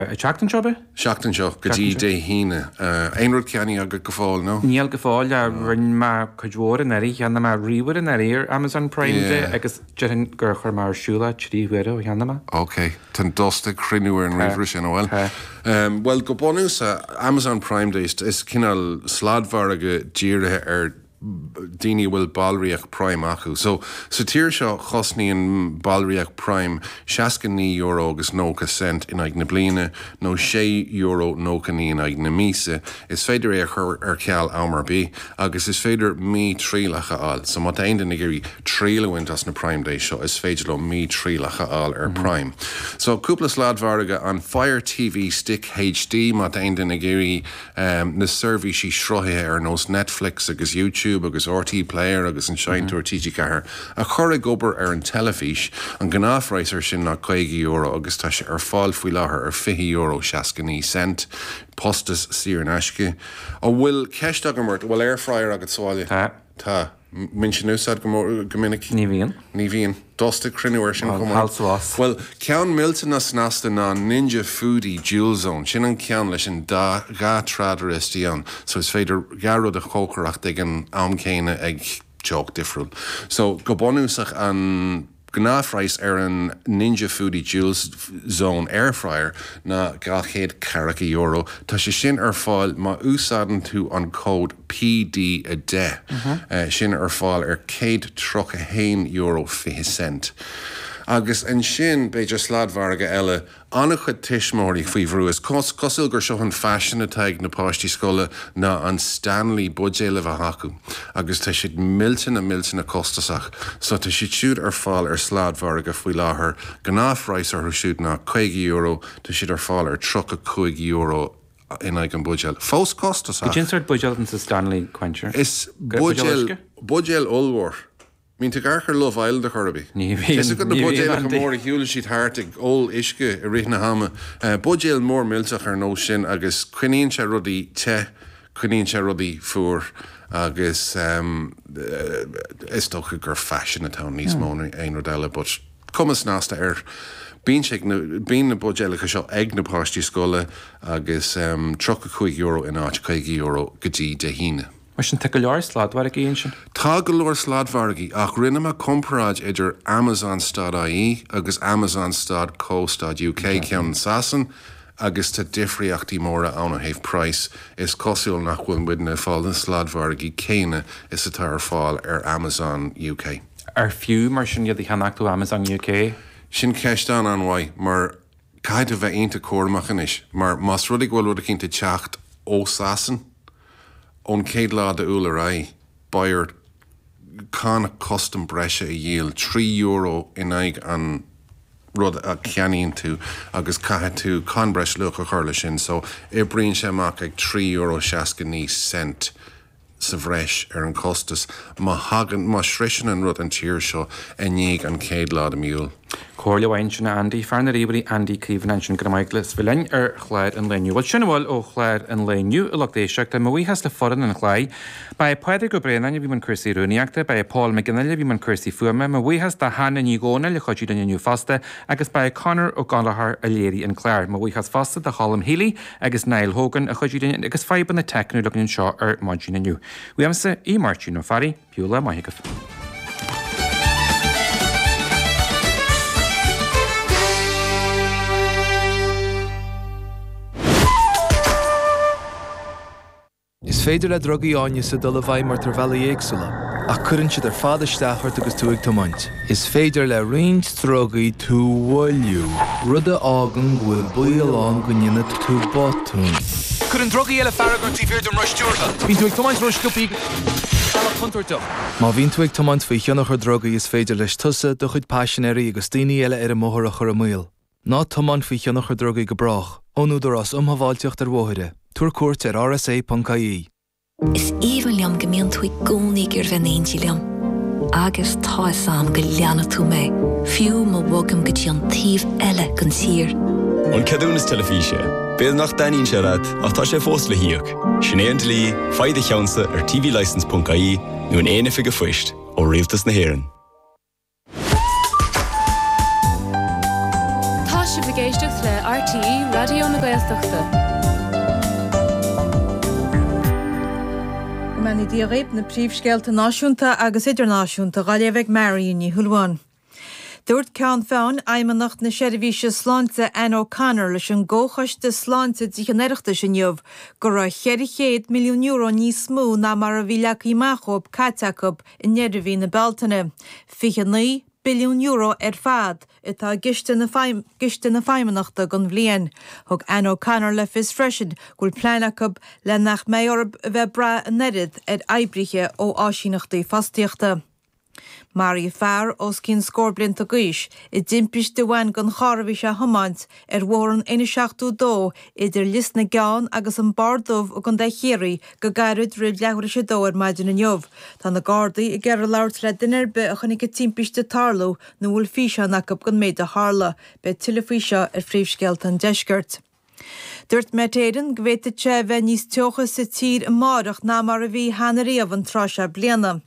Seachtain seo be? Seachtain seo, go dtí dé híine. Einrúd ceannaí agad go fáil, no? Níl go fáil a rinn má chuidhór in airí, cheanna má riomhar in airí Amazon Prime Day, agus dean gur chuir mar siúla tríomhhuiire ó cheanna má. OK, tan dosta crinúir an riomhar sin bhfuil. Well, go bonús Amazon Prime Day is cinál sládmhar aga díirithe Dini will Balriach Prime acu. So tír seo chosní an Balriach Prime €60 agus nócha cent in ag na bliana, nó €6 nócha ní in ag na mísa. Is féidir chur ceall ámar bí, agus is féidir mí trílacha áil. So má aon na gurí trílahaint as na Prime Day seo, is féidir le mí trílacha áil Prime. So cúpla sládmharga an Fire TV Stick HD má aon na gurí na servicí shrothaithe nós Netflix agus YouTube agus RT Player agus an Shine to RTG Cahar a chur gobar an telefís an gnáfreiser sin na €20 agus tá sé fáil faoi láthair €50 seascaní cent postas sír an aisce a bhfuil ceist agamart bhfuil airfryer agus sáile tá min sin úsad gomininic Ní bhíon dosta crinúir sin Well, ceann milta na snasta ná Ninja Foodie Jewel Zone sin an ceann leis an gá tradar istíán, so is féidir garrod a chócarach ag an amcéine ag teach difriúil. So go bonúsach an gnáfreis an Ninja Foodie Jewel Zone airfryer na €200 tá sé sin fáil má úsáidan tú an cód PD a de sin fáil €130 50 cent. Agus an sin beidir sládmharga eile anna chud tiismóirí faoi bhrú is cosil gur seo an fashion atáig na páistí scola ná an Stanley budgéile bh hacu. Agus tá siad miltin a costasach, so tá siad siúd fáil sládmharga faoi láthair gnáfreis siúd ná €20, tá siad fáil €35 in ag an budgéil. Fós costasach. Gin sort budgéil an sa Stanley Quencher? Is budgéil olmhór. Mín te garchar Love Island a chorabí. Is go na budgéil go mór hiúla siad háirtig ól isce a rithna hama. Budgéil mór milteach nó sin agus cuiníonn se rudaí cuiníonn se rudaí fuair agus is tócha gur fashion atá níos móna aon rodile, but cumas násta bín na budgéalacha seo ag na páistí scola agus €35 in áit €20 go dtí de híine. Mar sin take leir sládmharga íon sin? Tá go leir sládmhargaí ach rinne a comparáid idir Amazon.ie agus Amazon.co.uk ceann sasan agus tá difriachtaí móra anna héh price is cosúil nach bhfuil muidna fáil na sládmhargaí céine is atá fáil Amazon UK. Fiú mar sin iad cheannachú Amazon UK? Sin ceistán anhaid mar caiid a bheith aonanta cuairmachchan is, mar más rudig bhfuil rud cinnta teacht ó sasan ón céad lá de úla ra bair cána custom breise a dhéal €3 in ag an rud a ceaníonn tú agus caithe tú can breis lucha chuirla sin, so I bríonn sé amach ag €3.60 cent sa bhreis an costas má srisin an rud an tíir seo a níag an céad lá a miúil. Cóirle bhain sinna Andy fearna ríbarí Andy Cleveland sin gomaiglas bhfuilin chláir an leniu. Bhil sinna bhil ó chláir an leniu a lechtéisteach má bhí has le foran an chláid. Ba Peidir go Brennan bhí man cursí rúniaachta, ba Paul McGinnill bhí man cursí fuama, má bhí has de hána ní gcóna le chodí den nniu fasta, agus ba Conor ó Gallagher a léirí an chláir, má bhí has fasta de Hallam Healy agus Niall Hogan a chodí den agus feiban na technú legan seo Margin nniu. Bhí amsa í Martin ó Fari, Piúla Maithigah. Is féidir le drogaí áine sa dul a bhaid mar tar bhela éagsúla, ach cuireann siad fada steachart agus tú ag tomaint. Is féidir le riint drogaí tú bhfuilú. Rud a ágan bhfuil buíoláin go nionad tú botún. Cuireann drogaí eile faragart tí bhíir do ruistíortha. Bhín tú ag tomaint ruisciúpaí Má bhín tú ag tomaint faoi cheannachar drogaí is féidir leis tusa do chuid passionéirí agus daoine eile ar a móthar a chur a muil. Ná tomaint faoi cheannachar drogaí go brach, ónúdar as umhaváilteocht ar bmhóire. Tuair cuairt ar RSA.ie. Is even liam gemeen tú gcónaí gur bheith liam. Agus tá sam go leanana tú mé. Fiú má bhagam go dtí an taobh eile gan tír. An ceadún is telefíse. Béad nach daoíonn sé rad ach tá sé fós le hiíoch. Sinnéant lí, faide cheansa ar tvlicense.ie nó an éana fiige foiist ó rialtas na hÉireann. Tá sé bhgéisteach le RTE Radio na Gaeltachta. Mani di réip na príomhscéalta náisiúnta agus idirnáisiúnta gáileabh Marion Hulwan. Dúirt ceann fáin aimimanacht na seirbhíse sláinte Ann O'Connor leis an ggóchaiste sláinte díchanéireachta sin jobh go raibh 100 milliún euro níos mó ná mar a bhí leachíachób caiteachób in neidirhí na Beltaine. 29 billiún euro fad itá giste na faimeachta gon bhliain. Thug Ann O'Connor le fis freisin gúil pleanachób le nach méorb bheith bra an neirid eibrithe ó áisíneachtaí fastíochta. Mari fear os cín scórblinta gais I dimpis de bhain gon charbhí se thomáint bhór an 1.72 idir lis na geán agus an bardómh gon de chéirí go gairid rud leabhar se dóir maidin na neomh. Tá na Gardaí I ggéir labhart le duine be a chunig go timpis de tarlú nó bhfuil físe nachab gon méid a hála be tuilefíse phríomhscéalta an deisgurt. Dúirt météireann go bhfuil bheith níos teocha sa tír amárach ná mar a bhí hanaríomh an tráise bliana.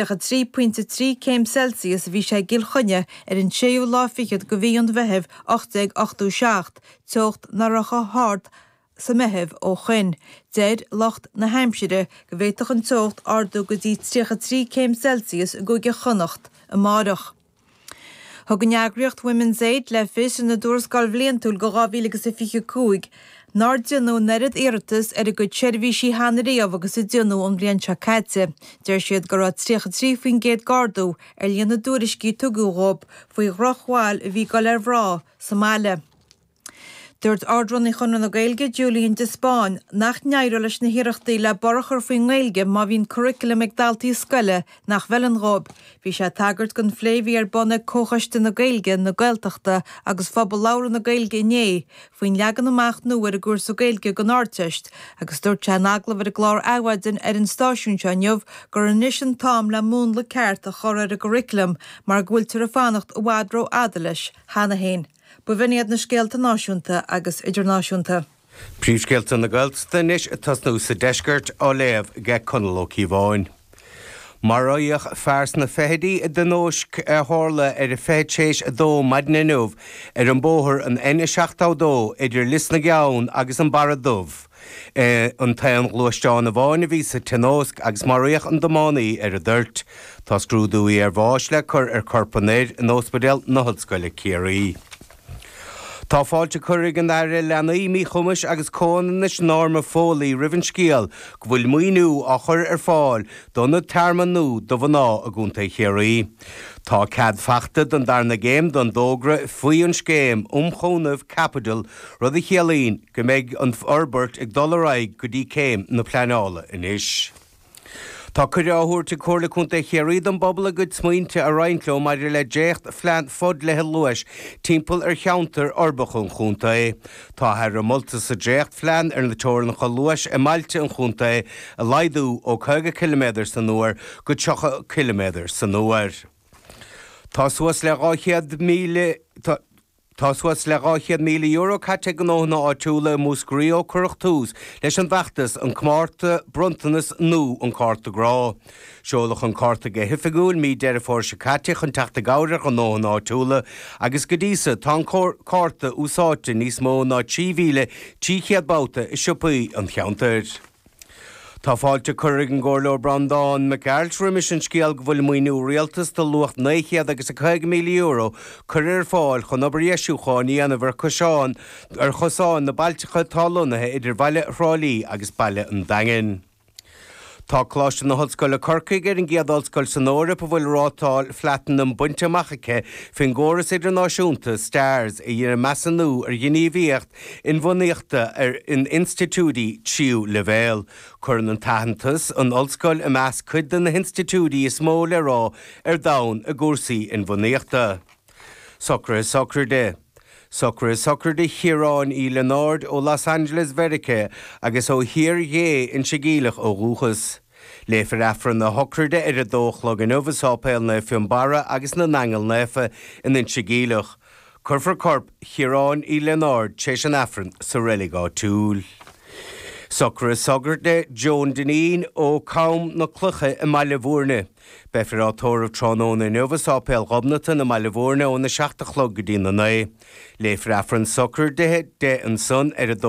3.3 céim Celsius bhí sé gil chunne an séú láfichiad go bhí an bheitheh 8.8, teocht na racha háart sa meheh ó chuin. Déad locht na Hampshire go bhfuach an teocht ardú go dtí 3 céim Celsius go go chonacht amárach. Thug an eagraíocht Women's Aid le fis in na dúrscáil bhliantúil go 2025. Nar dionú neirid iiritas a go seirbhísí hanaríomh agus I dionú an bblion se caite. Deir siad go raibh 3 géad gardú líon na dúriscí tuguúób faoi rochháil a bhí go le bhrá Somália. Dúirt ardrón chun na Gaeilge Julian de Spáin nach neadú leis na hiireachtaí le borchar faoin Gaeilge má bhín curriculum ag daltaí scoile nach bhelanrób. Bhí sé tagart gon phléimhí bonna cóchaiste na Gaeilge na Gaeltachta agus phobal labhra na Gaeilge inné faoin leagan amach nuair a gúrsa Gaeilge gon áirteist agus dúirt sé aglah a glár áhaidan an stáisiún se neomh gur an nisin tám le mún le ceart a chur a curriculum mar ghfuil tar a fánacht ó bhádró adalais hána héin. Bhuiiniad na scéalta náisiúnta agus idirnáisiúnta. Príomhscéalta na Gaeltachta níos tasnú sa deisgurt á léamh ge conalóí bháin. Mar roiíoch fears na fehidí den nóisc thála a féidséis dó maidna nuamh an bóthir an 1.72 idir lis na geann agus an bara dubh. An taon glúisteán na bháin a bhí sa tenósc agus mar roiíoch an dománaí a dúirt. Tá scrúdúí bháis le chur corpanéir an ospidéal na Hallscoile Ciaraí. Tá fáilte chuirigh an aire leanaí mí chumas agus cónanis norma fólaí rihann scéal go bhfuil muoinú á chur fáil donna termanú do bhaná a gúnta Chiaraí. Tá cad fachta don darna géim don dógra faoi an scéim chónamh Capital rud a chéalaín go méid an Orbert ag dollaráig go dtí céim na pleanála inis. Tá chuireáthúirta cóirla chunta Chiaraí don bobbal a go smaointe a Reintló maidir le décht phlean fod le luais timpeall cheantar orbachún chunta é. Tá thar multa sa décht phlean na tóran cho luais mailte an chunta a laidú ó 2 km san uair go 2 km san uair. Tá suas le 800 míle euro caite go nóna áitiúla múscrío chuireachtús leis an bheachtas an cmárta brontanas nó an cárta grá. Seolach an cárta go hifigúil mí deir fór se caite chun teachta gáire an nóna áitiúla agus go dísa tá cárta úsáte níos mó ná 3,000 báta I siúpaí an cheantar. Tá fáilte chuirigh an Górló Brandán McArlt rimis an scéal go bhfuil muoinú rialtas do lucht 900 agus 2 milliún euro chuir fáil chun obair iesiúcháin anamhar chusáin ar chosáin na bailtecha talúnathe idir bhaile Rálaí agus baile an Daingin. Tá cláiste na Hallscoile Corcaigh ar an Gcéadálscoil san Eorpa bhfuil rátáil fleatan an bunte machacha fin góras idirnáisiúnta Stars a dhéar measanú ar gníomhíocht in bhunaíochta ar in institúdí tríú levéil. Churann an taithantas an Ollscoil a meas cuid na institúdí is mó le rá ar dán a gúrsaí in bhunaíochta. Soccer de. Soccer de Chiarán I Leonard ó Los Angeles Verice agus ó hir dhé in sigílach ó rúchas. Léfar affran na hocrde ar a dóchlog an uvasápéil na Fiumbara agus na Nangal nefa in sigílach. Curfar corp Chiarán I Leonard chéis an affran sa religá túl. Soccer sogur de Joan Deneen ó Caum na Clucha i Malivúrne. Befir átóir trónóna nuas ápéil gobnata na Malivúrne ó na 16 chlog go dtína na. Léifir Afran Soccer de an son ar a